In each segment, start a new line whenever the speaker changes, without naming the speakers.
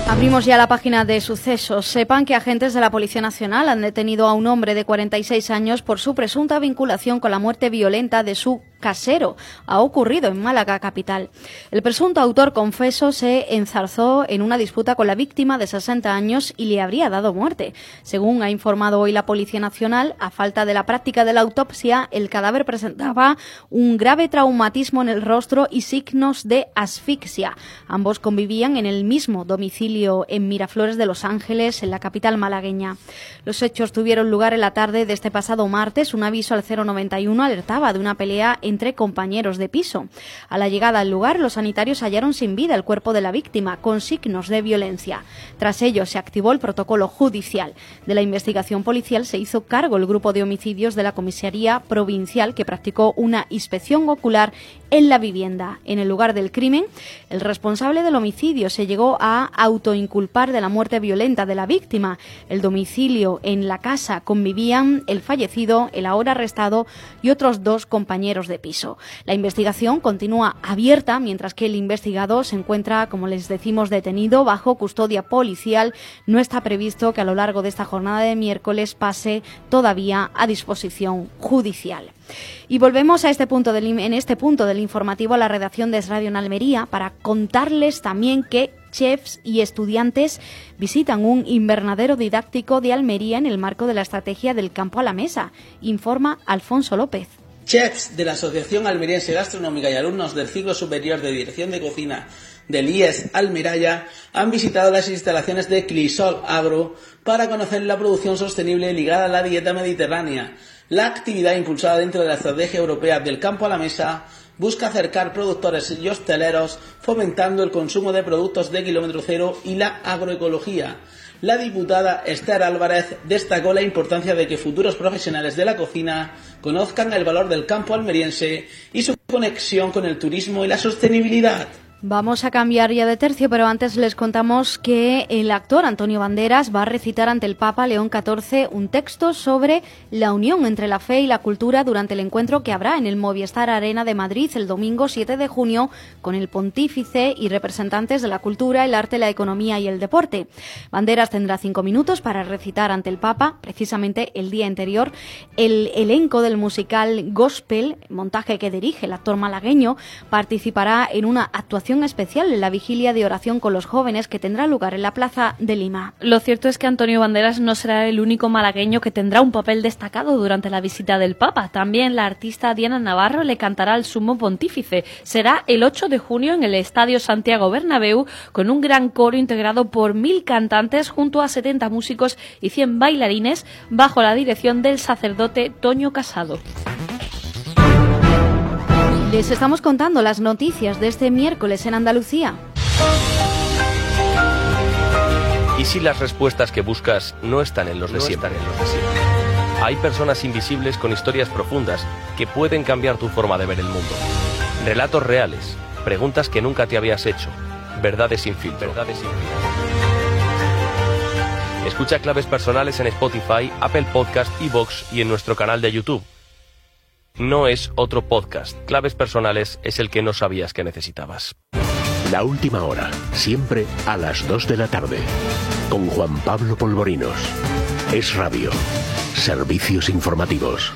Abrimos ya la página de sucesos. Sepan que agentes de la Policía Nacional han detenido a un hombre de 46 años por su presunta vinculación con la muerte violenta de su casero. Ha ocurrido en Málaga capital. El presunto autor confeso se enzarzó en una disputa con la víctima de 60 años y le habría dado muerte. Según ha informado hoy la Policía Nacional, a falta de la práctica de la autopsia, el cadáver presentaba un grave traumatismo en el rostro y signos de asfixia. Ambos convivían en el mismo domicilio en Miraflores de Los Ángeles, en la capital malagueña. Los hechos tuvieron lugar en la tarde de este pasado martes. Un aviso al 091 alertaba de una pelea entre compañeros de piso. A la llegada al lugar, los sanitarios hallaron sin vida el cuerpo de la víctima, con signos de violencia. Tras ello, se activó el protocolo judicial. De la investigación policial se hizo cargo el grupo de homicidios de la Comisaría Provincial, que practicó una inspección ocular en la vivienda. En el lugar del crimen, el responsable del homicidio se llegó a autoinculpar de la muerte violenta de la víctima. El domicilio en la casa convivían el fallecido, el ahora arrestado y otros 2 compañeros de piso. La investigación continúa abierta, mientras que el investigado se encuentra, como les decimos, detenido bajo custodia policial. No está previsto que a lo largo de esta jornada de miércoles pase todavía a disposición judicial. Y volvemos a en este punto del informativo a la redacción de Es Radio en Almería para contarles también que chefs y estudiantes visitan un invernadero didáctico de Almería en el marco de la estrategia del campo a la mesa, informa Alfonso López.
Chefs de la Asociación Almeriense Gastronómica y alumnos del ciclo superior de Dirección de Cocina del IES Almiralla han visitado las instalaciones de Clisol Agro para conocer la producción sostenible ligada a la dieta mediterránea. La actividad impulsada dentro de la Estrategia Europea del Campo a la Mesa busca acercar productores y hosteleros, fomentando el consumo de productos de kilómetro cero y la agroecología. La diputada Esther Álvarez destacó la importancia de que futuros profesionales de la cocina conozcan el valor del campo almeriense y su conexión con el turismo y la sostenibilidad.
Vamos a cambiar ya de tercio, pero antes les contamos que el actor Antonio Banderas va a recitar ante el Papa León XIV un texto sobre la unión entre la fe y la cultura durante el encuentro que habrá en el Movistar Arena de Madrid el domingo 7 de junio con el pontífice y representantes de la cultura, el arte, la economía y el deporte. Banderas tendrá 5 minutos para recitar ante el Papa. Precisamente el día anterior, el elenco del musical Gospel, montaje que dirige el actor malagueño, participará en una actuación especial en la vigilia de oración con los jóvenes que tendrá lugar en la Plaza de Lima.
Lo cierto es que Antonio Banderas no será el único malagueño que tendrá un papel destacado durante la visita del Papa. También la artista Diana Navarro le cantará al sumo pontífice. Será el 8 de junio en el Estadio Santiago Bernabéu con un gran coro integrado por 1000 cantantes junto a 70 músicos y 100 bailarines bajo la dirección del sacerdote Toño Casado.
Les estamos contando las noticias de este miércoles en Andalucía.
¿Y si las respuestas que buscas no están en los de siempre? Hay personas invisibles con historias profundas que pueden cambiar tu forma de ver el mundo. Relatos reales, preguntas que nunca te habías hecho, verdades sin filtro. Escucha Claves Personales en Spotify, Apple Podcast, iVoox y en nuestro canal de YouTube. No es otro podcast. Claves Personales es el que no sabías que necesitabas.
La última hora, siempre a las 2 de la tarde. Con Juan Pablo Polvorinos. Es Radio. Servicios informativos.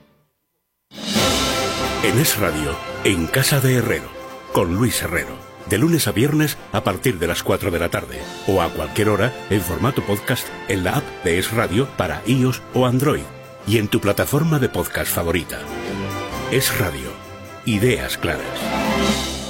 En Es Radio, en Casa de Herrero, con Luis Herrero. De lunes a viernes a partir de las 4 de la tarde. O a cualquier hora en formato podcast en la app de Es Radio para iOS o Android. Y en tu plataforma de podcast favorita. Es Radio. Ideas claras.